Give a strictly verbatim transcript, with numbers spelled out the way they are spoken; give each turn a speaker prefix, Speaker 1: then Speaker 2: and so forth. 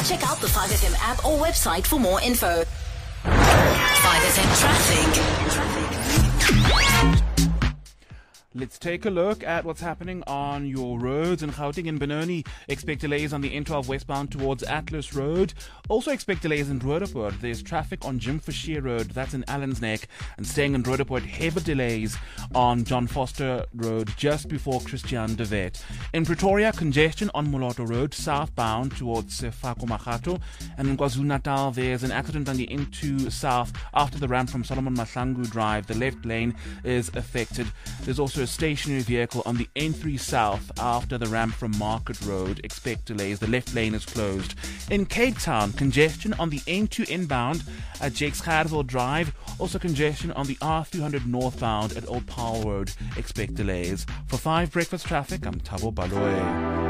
Speaker 1: Check out the five F M app or website for more info. five F M traffic. Traffic.
Speaker 2: Let's take a look at what's happening on your roads. In Gauteng and Benoni, expect delays on the N twelve westbound towards Atlas Road. Also expect delays in Roodepoort. There's traffic on Jim Fisher Road, that's in Allens Neck. And staying in Roodepoort, heavy delays on John Foster Road just before Christian de Wet. In Pretoria, congestion on Moloto Road, southbound towards Sefako Mahato. And in KwaZulu-Natal, there's an accident on the N two south after the ramp from Solomon Mahlangu Drive. The left lane is affected. There's also a stationary vehicle on the N three south after the ramp from Market Road. Expect delays. The left lane is closed. In Cape Town, congestion on the N two inbound at Jakes Gerwel Drive. Also congestion on the R three hundred northbound at Old Powell Road. Expect delays. For five Breakfast Traffic, I'm Thabo Baloyi.